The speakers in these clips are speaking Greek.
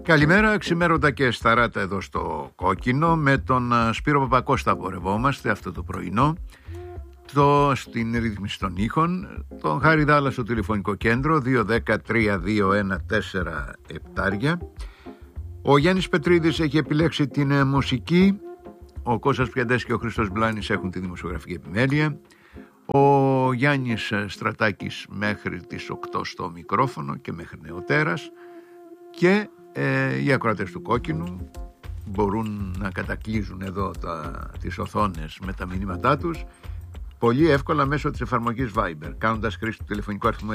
Καλημέρα, ξημέρωτα και σταράτα εδώ στο Κόκκινο. Με τον Σπύρο Παπακώστα πορευόμαστε αυτό το πρωινό. Στην ρύθμιση των ήχων, τον Χάρη Δάλα στο τηλεφωνικό κέντρο 210-321-4 Ο Γιάννης Πετρίδης έχει επιλέξει την μουσική, ο Κώστας Πιαντές και ο Χρήστος Μπλάνης έχουν τη δημοσιογραφική επιμέλεια, ο Γιάννης Στρατάκης μέχρι τις 8 στο μικρόφωνο και μέχρι νεοτέρας, και οι ακροατές του Κόκκινου μπορούν να κατακλείζουν εδώ τις οθόνες με τα μηνύματά τους πολύ εύκολα μέσω της εφαρμογής Viber, κάνοντας χρήση του τηλεφωνικού αριθμού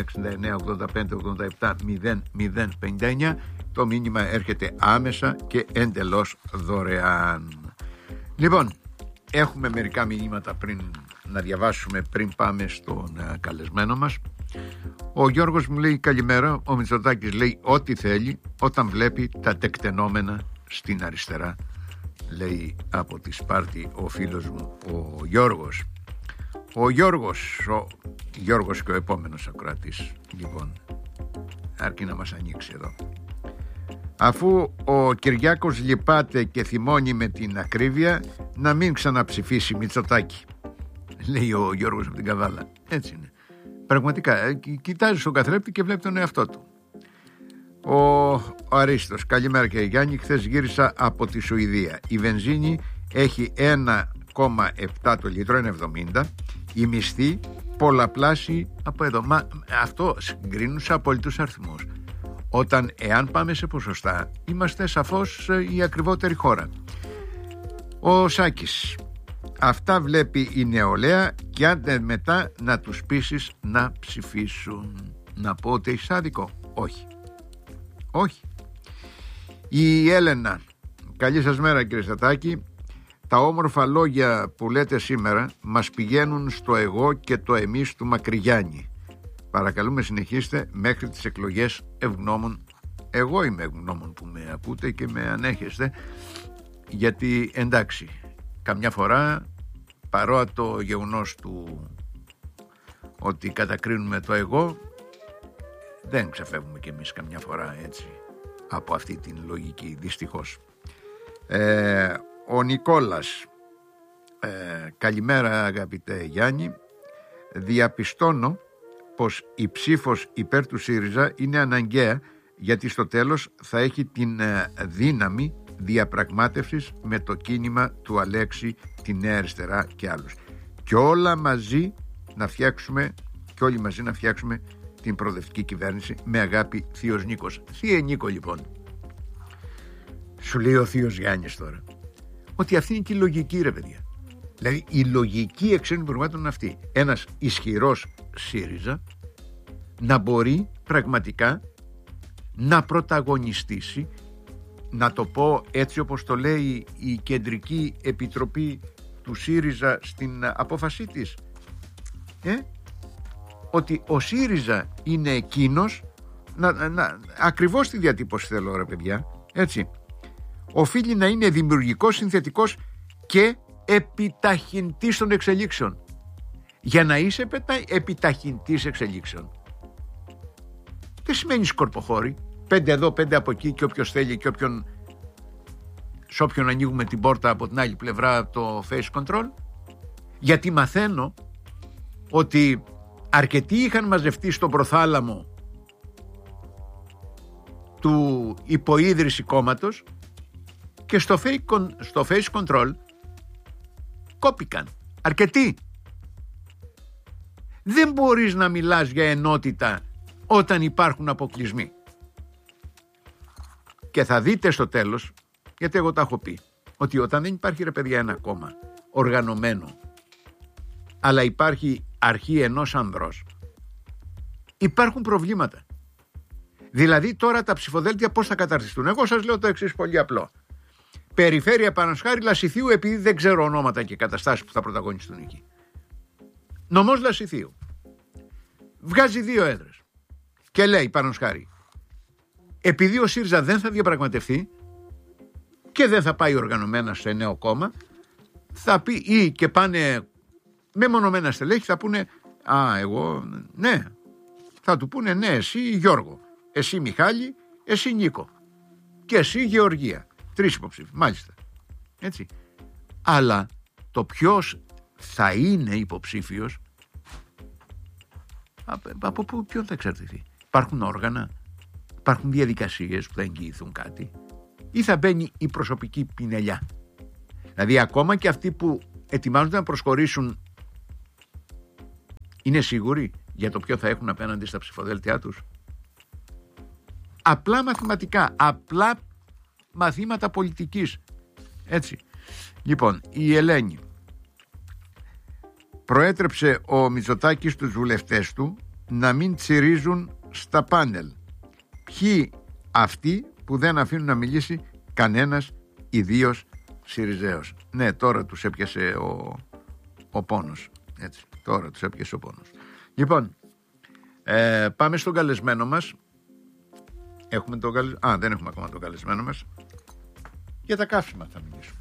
6985-87-0059. Το μήνυμα έρχεται άμεσα και εντελώς δωρεάν. Λοιπόν, έχουμε μερικά μηνύματα να διαβάσουμε πριν πάμε στον καλεσμένο μας. Ο Γιώργος μου λέει καλημέρα. Ο Μητσοτάκης λέει ό,τι θέλει όταν βλέπει τα τεκτενόμενα στην αριστερά, λέει από τη Σπάρτη ο φίλος μου ο Γιώργος. Ο Γιώργος και ο επόμενος ακροατής. Λοιπόν, αρκεί να μας ανοίξει εδώ. Αφού ο Κυριάκος λυπάται και θυμώνει με την ακρίβεια, να μην ξαναψηφίσει Μητσοτάκη, λέει ο Γιώργος από την Καβάλα. Έτσι είναι. Πραγματικά, κοιτάζει στον καθρέφτη και βλέπει τον εαυτό του. Ο Αρίστος, καλημέρα κύριε Γιάννη. Χθες γύρισα από τη Σουηδία. Η βενζίνη έχει 1,7 το λίτρο, 1,70. Η μισθή πολλαπλάσιοι από εδώ. Μα αυτό συγκρίνουν σε απόλυτους αριθμούς. Εάν πάμε σε ποσοστά, είμαστε σαφώς η ακριβότερη χώρα. Ο Σάκης, αυτά βλέπει η νεολαία και άντε μετά να τους πείσεις να ψηφίσουν. Να πω ότι έχεις άδικο? Όχι. Η Έλενα, καλή σας μέρα κύριε Στατάκη. Τα όμορφα λόγια που λέτε σήμερα μας πηγαίνουν στο εγώ και το εμείς του Μακρυγιάννη. Παρακαλούμε συνεχίστε μέχρι τις εκλογές ευγνώμων. Εγώ είμαι ευγνώμων που με ακούτε και με ανέχεστε, γιατί εντάξει, καμιά φορά παρότι το γεγονός του ότι κατακρίνουμε το εγώ, δεν ξεφεύγουμε κι εμείς καμιά φορά έτσι από αυτή την λογική, δυστυχώς. Ο Νικόλας, καλημέρα αγαπητέ Γιάννη. Διαπιστώνω πως η ψήφος υπέρ του ΣΥΡΙΖΑ είναι αναγκαία, γιατί στο τέλος θα έχει την δύναμη διαπραγμάτευσης με το κίνημα του Αλέξη, τη Νέα Αριστερά και άλλους. Και όλοι μαζί να φτιάξουμε την προοδευτική κυβέρνηση. Με αγάπη, Θείος Νίκος. Θείε Νίκο, λοιπόν, σου λέει ο Θείος Γιάννης τώρα ότι αυτή είναι και η λογική, ρε παιδιά. Δηλαδή η λογική εξένου πραγμάτων είναι αυτή. Ένας ισχυρός ΣΥΡΙΖΑ να μπορεί πραγματικά να πρωταγωνιστήσει, να το πω έτσι όπως το λέει η Κεντρική Επιτροπή του ΣΥΡΙΖΑ στην απόφασή της, ότι ο ΣΥΡΙΖΑ είναι εκείνος ακριβώς τη διατύπωση θέλω, ρε παιδιά, έτσι, οφείλει να είναι δημιουργικός, συνθετικός και επιταχυντής των εξελίξεων. Για να είσαι επιταχυντής εξελίξεων δεν σημαίνει σκορποχώρη, 5 εδώ 5 από εκεί, και όποιος θέλει και σε όποιον ανοίγουμε την πόρτα από την άλλη πλευρά το face control. Γιατί μαθαίνω ότι αρκετοί είχαν μαζευτεί στον προθάλαμο του υποίδρυση κόμματος και στο face control κόπηκαν αρκετοί. Δεν μπορείς να μιλάς για ενότητα όταν υπάρχουν αποκλεισμοί. Και θα δείτε στο τέλος, γιατί εγώ τα έχω πει, ότι όταν δεν υπάρχει, ρε παιδιά, ένα κόμμα οργανωμένο, αλλά υπάρχει αρχή ενός ανδρός, υπάρχουν προβλήματα. Δηλαδή τώρα τα ψηφοδέλτια πώς θα καταρτιστούν? Εγώ σας λέω το εξής πολύ απλό. Περιφέρεια Πανασχάρη Λασιθίου, επειδή δεν ξέρω ονόματα και καταστάσεις που θα πρωταγωνιστούν εκεί. Νομός Λασιθίου βγάζει 2 έδρες και λέει Πανασχάρη, επειδή ο ΣΥΡΙΖΑ δεν θα διαπραγματευτεί και δεν θα πάει οργανωμένα σε νέο κόμμα, θα πει, ή και πάνε μεμονωμένα στελέχη, θα πούνε εγώ ναι, θα του πούνε ναι, εσύ Γιώργο, εσύ Μιχάλη, εσύ Νίκο, και εσύ Γεωργία. 3 υποψήφοι, μάλιστα. Έτσι. Αλλά το ποιος θα είναι υποψήφιος, από ποιον θα εξαρτηθεί? Υπάρχουν όργανα, υπάρχουν διαδικασίες που θα εγγυηθούν κάτι, ή θα μπαίνει η προσωπική πινελιά? Δηλαδή ακόμα και αυτοί που ετοιμάζονται να προσχωρήσουν είναι σίγουροι για το ποιο θα έχουν απέναντι στα ψηφοδέλτια τους? Απλά μαθηματικά, απλά μαθήματα πολιτικής. Έτσι. Λοιπόν, η Ελένη: προέτρεψε ο Μητσοτάκης τους βουλευτές του να μην τσιρίζουν στα πάνελ. Ποιοι αυτοί που δεν αφήνουν να μιλήσει κανένας, ιδίως Συριζέος? Ναι, τώρα τους έπιασε ο πόνος. Έτσι, τώρα τους έπιασε ο πόνος. Λοιπόν, πάμε στον καλεσμένο μας. Έχουμε τον δεν έχουμε ακόμα τον καλεσμένο μας. Για τα καύσιμα θα μιλήσουμε.